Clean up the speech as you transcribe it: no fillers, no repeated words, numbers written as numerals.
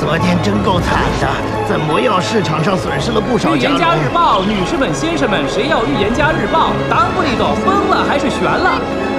昨天真够惨的，在魔药市场上损失了不少加农。 预言家日报，女士们、先生们，谁要预言家日报？当不利多，疯了还是悬了？